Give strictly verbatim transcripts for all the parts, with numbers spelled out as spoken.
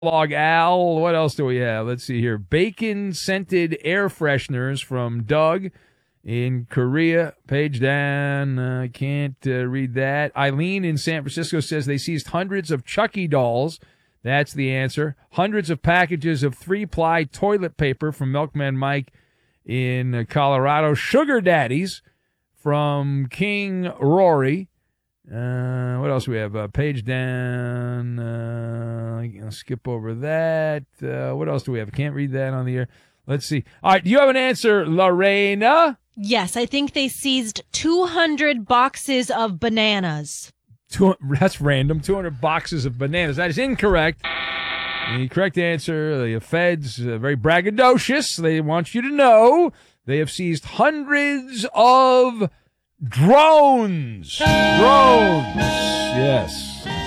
Log Al. What else do we have? Let's see here. Bacon-scented air fresheners from Doug in Korea. Page down. I uh, can't uh, read that. Eileen in San Francisco says they seized hundreds of Chucky dolls. That's the answer. Hundreds of packages of three-ply toilet paper from Milkman Mike in uh, Colorado. Sugar daddies from King Rory. Uh, what else do we have? Uh, page down. Uh, I'll skip over that. Uh, what else do we have? I can't read that on the air. Let's see. All right, do you have an answer, Lorena? Yes, I think they seized two hundred boxes of bananas. Two, that's random. two hundred boxes of bananas. That is incorrect. The correct answer, the feds, uh, very braggadocious. They want you to know they have seized hundreds of drones. Drones. Yes.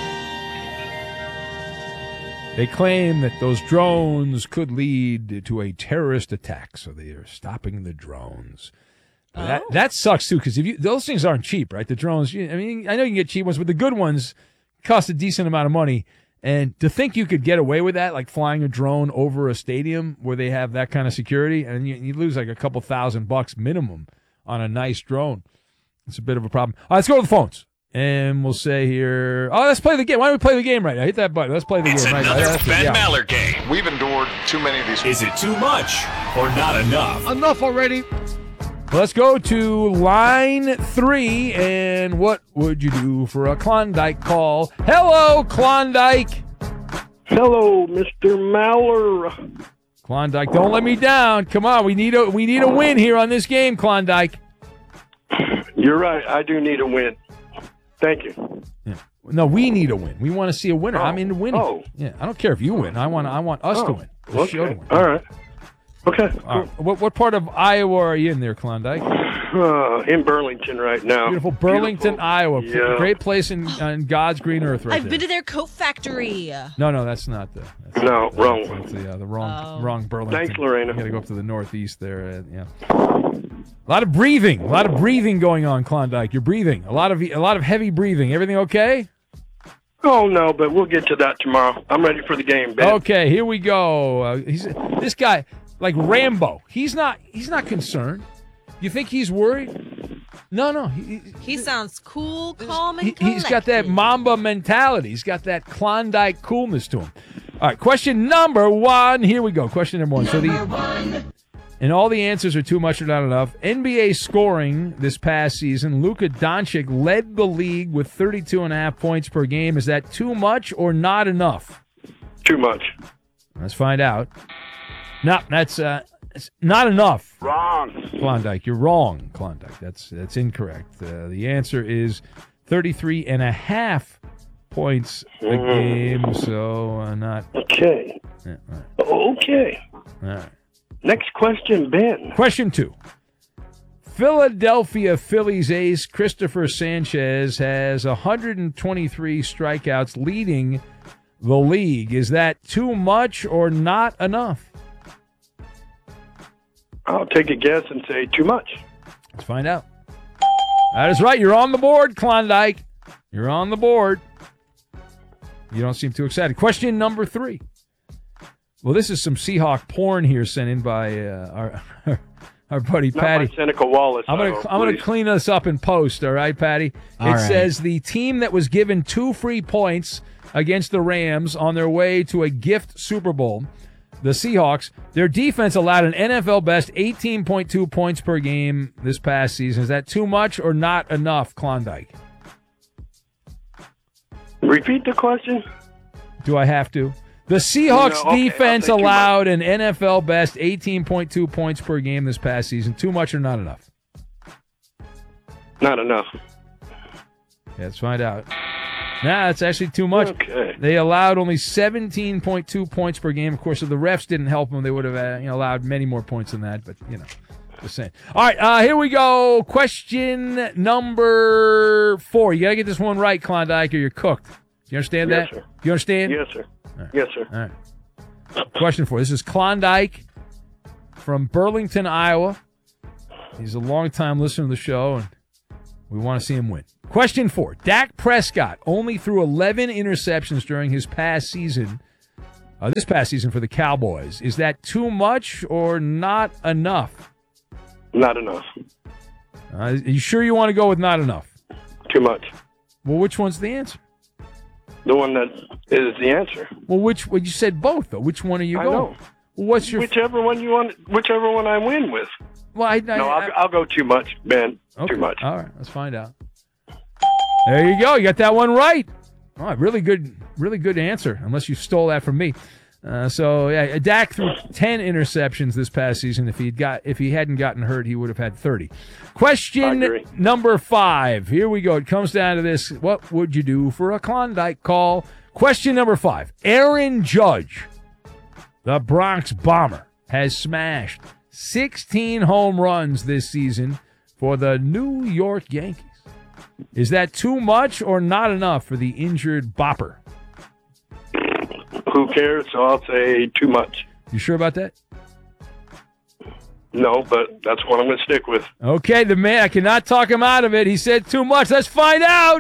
They claim that those drones could lead to a terrorist attack, so they are stopping the drones. Oh. That that sucks too, because if you those things aren't cheap, right? The drones. You, I mean, I know you can get cheap ones, but the good ones cost a decent amount of money. And to think you could get away with that, like flying a drone over a stadium where they have that kind of security, and you, you lose like a couple thousand bucks minimum on a nice drone. It's a bit of a problem. All right, let's go to the phones. And we'll say here, oh, let's play the game. Why don't we play the game right now? Hit that button. Let's play the it's game right now. It's another Ben yeah. Maller game. We've endured too many of these. Is it too much or not enough? Enough already. Let's go to line three. And what would you do for a Klondike call? Hello, Klondike. Hello, Mister Maller. Klondike, don't let me down. Come on, we need a we need a win here on this game, Klondike. You're right. I do need a win. Thank you. Yeah. No, we need a win. We want to see a winner. Oh. I'm into winning. Oh. Yeah, I don't care if you win. I want I want us oh. to win. The Okay. show to win. All right. Okay. Cool. All right. What what part of Iowa are you in there, Klondike? Uh, in Burlington right now. Beautiful Burlington, Beautiful. Iowa. Yeah. Great place in, in God's green earth, right I've there. been to their coat factory. No, no, that's not the. That's No, not, wrong That's one. the, uh, the wrong, Oh. wrong Burlington. Thanks, Lorena. You got to go up to the northeast there. Uh, yeah. A lot of breathing. A lot of breathing going on, Klondike. You're breathing. A lot of a lot of heavy breathing. Everything okay? Oh, no, but we'll get to that tomorrow. I'm ready for the game, Ben. Okay, here we go. Uh, he's this guy, like Rambo. He's not. He's not concerned. You think he's worried? No, no. He, He sounds cool, calm, and he, he's got that collected. Mamba mentality. He's got that Klondike coolness to him. All right, question number one. Here we go. Question number one. So the and all the answers are too much or not enough. N B A scoring this past season, Luka Doncic led the league with thirty-two and a half points per game. Is that too much or not enough? Too much. Let's find out. No, that's uh, it's not enough. Wrong. Klondike, you're wrong, Klondike. That's that's incorrect. Uh, the answer is thirty-three and a half points a game. So uh, not. Okay. Yeah, all right. Okay. All right. Next question, Ben. Question two. Philadelphia Phillies ace Christopher Sanchez has one hundred twenty-three strikeouts, leading the league. Is that too much or not enough? I'll take a guess and say too much. Let's find out. That is right. You're on the board, Klondike. You're on the board. You don't seem too excited. Question number three. Well, this is some Seahawk porn here sent in by uh, our our buddy Not Patty. by Seneca Wallace. I'm I gonna hope, I'm gonna please. clean this up in post. All right, Patty. All it right. says the team that was given two free points against the Rams on their way to a gift Super Bowl, the Seahawks. Their defense allowed an N F L best eighteen point two points per game this past season. Is that too much or not enough, Klondike? Repeat the question. Do I have to? The Seahawks No, okay, defense I'll take too allowed an N F L best eighteen point two points per game this past season. Too much or not enough? Not enough. Yeah, let's find out. Nah, it's actually too much. Okay. They allowed only seventeen point two points per game. Of course, if the refs didn't help them, they would have uh, you know, allowed many more points than that. But, you know, just saying. All right, uh, here we go. Question number four. You got to get this one right, Klondike, or you're cooked. You understand Yes, that? sir. You understand? Yes, sir. Yes, sir. All right. Question four. This is Klondike from Burlington, Iowa. He's a longtime listener to the show, and we want to see him win. Question four. Dak Prescott only threw eleven interceptions during his past season. uh, this past season for the Cowboys. Is that too much or not enough? Not enough. Uh, are you sure you want to go with not enough? Too much. Well, which one's the answer? The one that is the answer. Well, which? Well, you said both, though. Which one are you I going? know. Well, what's your? Whichever one you want. Whichever one I win with. Well, I, I, no, I, I'll, I'll go too much, Ben. okay. Too much. All right, let's find out. There you go. You got that one right. All right, really good, really good answer. Unless you stole that from me. Uh, so yeah, Dak threw ten interceptions this past season. If he got, if he hadn't gotten hurt, he would have had thirty. Question number five. Here we go. It comes down to this: what would you do for a Klondike call? Question number five. Aaron Judge, the Bronx Bomber, has smashed sixteen home runs this season for the New York Yankees. Is that too much or not enough for the injured Bopper? Who cares? So I'll say too much. You sure about that? No, but that's what I'm going to stick with. Okay, the man, I cannot talk him out of it. He said too much. Let's find out.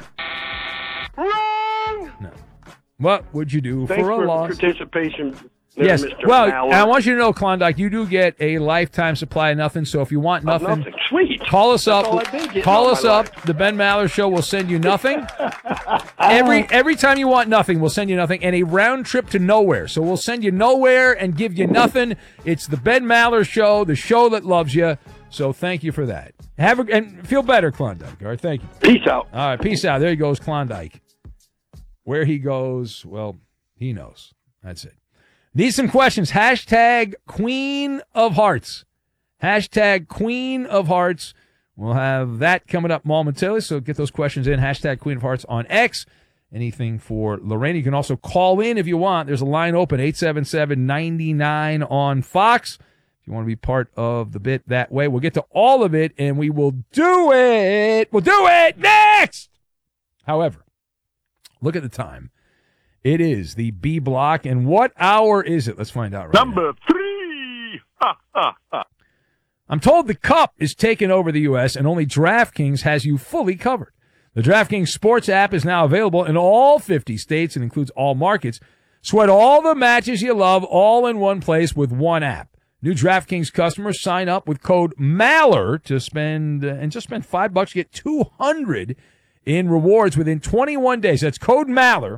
Wrong! No. What would you do Thanks for a for loss? participation. There, Yes. Mister Well, Mallard. I want you to know, Klondike, you do get a lifetime supply of nothing. So if you want Of nothing, nothing. Sweet. call us That's up. all I've been getting Call all us my up. life. The Ben Maller Show will send you nothing. every every time you want nothing, we'll send you nothing, and a round trip to nowhere. So we'll send you nowhere and give you nothing. It's the Ben Maller Show, the show that loves you. So thank you for that. Have a, and feel better, Klondike. All right, thank you. Peace out. All right, peace out. There he goes, Klondike. Where he goes, well, he knows. That's it. Need some questions. Hashtag Queen of Hearts. Hashtag Queen of Hearts. We'll have that coming up momentarily, so get those questions in. Hashtag Queen of Hearts on X. Anything for Lorraine. You can also call in if you want. There's a line open, eight seven seven, nine nine on Fox. If you want to be part of the bit that way, we'll get to all of it, and we will do it. We'll do it next. However, look at the time. It is the B block, and what hour is it? Let's find out right Number now. three. Ha, ha, ha. I'm told the Cup is taking over the U S, and only DraftKings has you fully covered. The DraftKings Sports app is now available in all fifty states and includes all markets. Sweat all the matches you love all in one place with one app. New DraftKings customers sign up with code MALLER to spend, uh, and just spend five bucks, get two hundred in rewards within twenty-one days. That's code MALLER.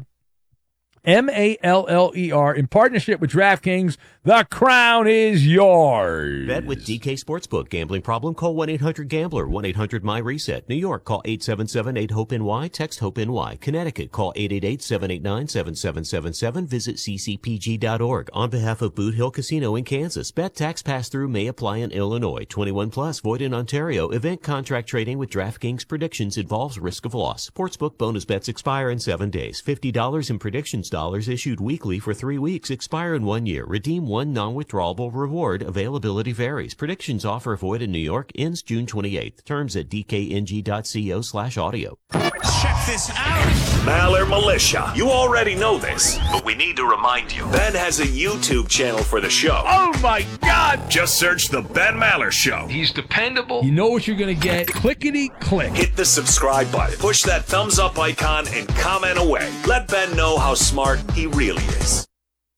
M A L L E R, in partnership with DraftKings. The crown is yours. Bet with D K Sportsbook. Gambling problem? Call one eight hundred gambler, one eight hundred my reset. New York, call eight seven seven, eight hope N Y, text HOPE-NY. Connecticut, call eight eight eight, seven eight nine, seven seven seven seven. Visit c c p g dot org. On behalf of Boot Hill Casino in Kansas, bet tax pass-through may apply in Illinois. twenty-one plus, void in Ontario. Event contract trading with DraftKings predictions involves risk of loss. Sportsbook bonus bets expire in seven days. fifty dollars in predictions dollars issued weekly for three weeks. Expire in one year. Redeem one non-withdrawable reward. Availability varies. Predictions offer void in New York. Ends June twenty-eighth. Terms at d k n g dot co slash audio. Check this out. Maller Militia. You already know this, but we need to remind you. Ben has a YouTube channel for the show. Oh, my God. Just search The Ben Maller Show. He's dependable. You know what you're going to get. Clickety-click. Hit the subscribe button. Push that thumbs up icon and comment away. Let Ben know how smart he really is.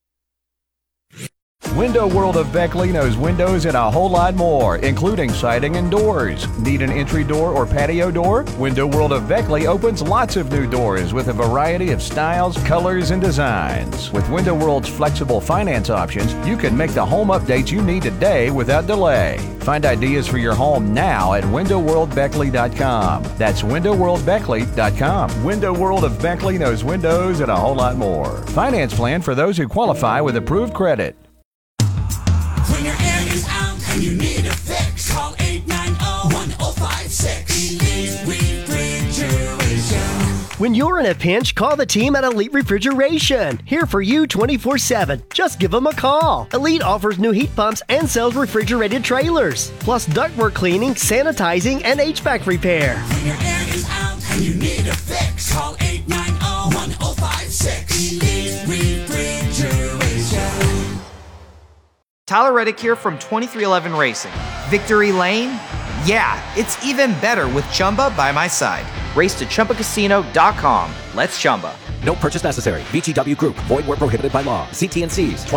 Window World of Beckley knows windows and a whole lot more, including siding and doors. Need an entry door or patio door? Window World of Beckley opens lots of new doors with a variety of styles, colors, and designs. With Window World's flexible finance options, you can make the home updates you need today without delay. Find ideas for your home now at window world beckley dot com. That's window world beckley dot com. Window World of Beckley knows windows and a whole lot more. Finance plan for those who qualify with approved credit. When your air is out and you need a fix, call eight nine zero, one zero five six. Elite Refrigeration. When you're in a pinch, call the team at Elite Refrigeration. Here for you twenty-four seven. Just give them a call. Elite offers new heat pumps and sells refrigerated trailers, plus ductwork cleaning, sanitizing, and H V A C repair. When your air is out and you need a fix, call eight nine zero, one zero five six. Elite Refrigeration. Tyler Reddick here from twenty-three eleven Racing. Victory Lane? Yeah, it's even better with Chumba by my side. Race to Chumba Casino dot com. Let's Chumba. No purchase necessary. V G W Group. Void where prohibited by law. See T N Cs.